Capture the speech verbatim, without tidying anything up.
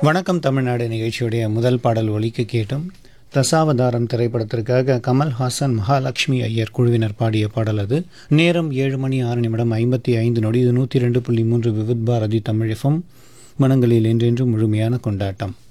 வணக்கம் தமிழ்நாடு நிகழ்ச்சியுடைய முதல் பாடல் ஒலிக்க கேட்டும். தசாவதாரம் திரைப்படத்திற்காக கமல்ஹாசன் மகாலட்சுமி ஐயர் குழுவினர் பாடிய பாடல் அது. நேரம் ஏழு மணி ஆறு நிமிடம் ஐம்பத்தி ஐந்து நொடி. இது நூற்றி ரெண்டு புள்ளி மூன்று விவித் பாரதி தமிழ் எஃப்எம். மனங்களில் என்றென்றும் முழுமையான கொண்டாட்டம்.